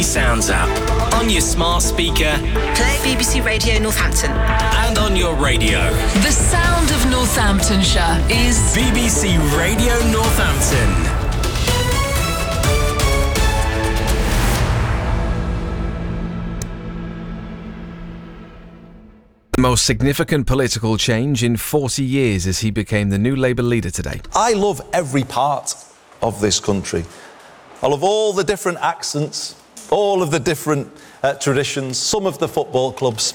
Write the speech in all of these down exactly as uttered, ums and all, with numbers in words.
Sounds app on your smart speaker, play B B C Radio Northampton, and on your radio. The sound of Northamptonshire is B B C Radio Northampton. The most significant political change in forty years as he became the new Labour leader today. I love every part of this country. I love all the different accents, all of the different uh, traditions, some of the football clubs.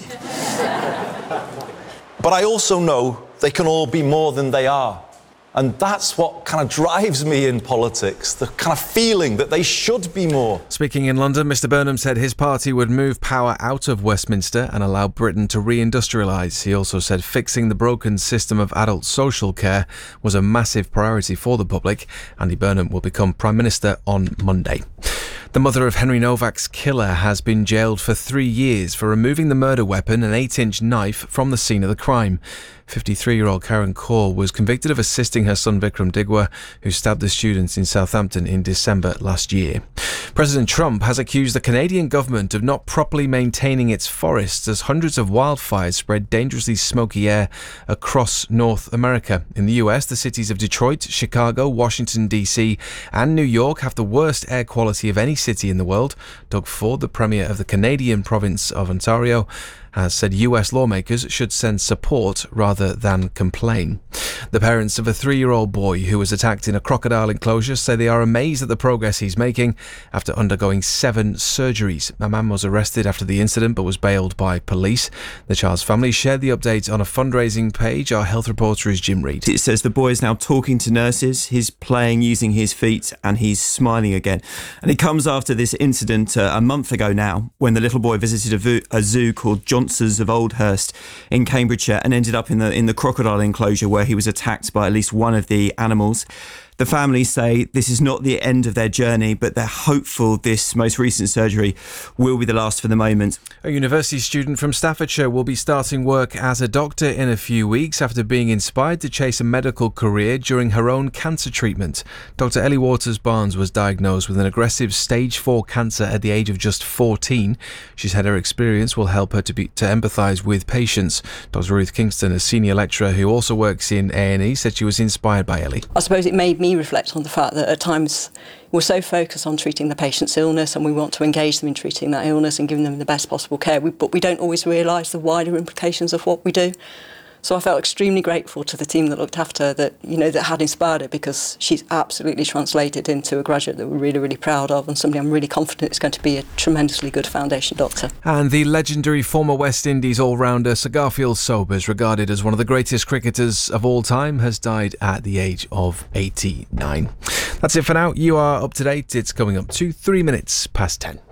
But I also know they can all be more than they are. And that's what kind of drives me in politics, the kind of feeling that they should be more. Speaking in London, Mr Burnham said his party would move power out of Westminster and allow Britain to re-industrialise. He also said fixing the broken system of adult social care was a massive priority for the public. Andy Burnham will become Prime Minister on Monday. The mother of Henry Novak's killer has been jailed for three years for removing the murder weapon, an eight-inch knife, from the scene of the crime. fifty-three-year-old Karen Call was convicted of assisting her son Vikram Digwa, who stabbed the students in Southampton in December last year. President Trump has accused the Canadian government of not properly maintaining its forests as hundreds of wildfires spread dangerously smoky air across North America. In the U S, the cities of Detroit, Chicago, Washington, D C and New York have the worst air quality of any city in the world. Doug Ford, the Premier of the Canadian province of Ontario, has said U S lawmakers should send support rather than complain. The parents of a three-year-old boy who was attacked in a crocodile enclosure say they are amazed at the progress he's making after undergoing seven surgeries. A man was arrested after the incident but was bailed by police. The child's family shared the update on a fundraising page. Our health reporter is Jim Reid. It says the boy is now talking to nurses, he's playing using his feet and he's smiling again. And it comes after this incident uh, a month ago now when the little boy visited a, vo- a zoo called Johnson's of Oldhurst in Cambridgeshire and ended up in the in the crocodile enclosure where he was attacked by at least one of the animals. The families say this is not the end of their journey, but they're hopeful this most recent surgery will be the last for the moment. A university student from Staffordshire will be starting work as a doctor in a few weeks after being inspired to chase a medical career during her own cancer treatment. Doctor Ellie Waters-Barnes was diagnosed with an aggressive stage four cancer at the age of just fourteen. She said her experience will help her to be to empathise with patients. Doctor Ruth Kingston, a senior lecturer who also works in A and E, said she was inspired by Ellie. I suppose it made me reflect on the fact that at times we're so focused on treating the patient's illness and we want to engage them in treating that illness and giving them the best possible care, we, but we don't always realise the wider implications of what we do. So I felt extremely grateful to the team that looked after her, that, you know, that had inspired her, because she's absolutely translated into a graduate that we're really, really proud of and somebody I'm really confident is going to be a tremendously good foundation doctor. And the legendary former West Indies all-rounder Sir Garfield Sobers, regarded as one of the greatest cricketers of all time, has died at the age of eighty-nine. That's it for now. You are up to date. It's coming up to three minutes past ten.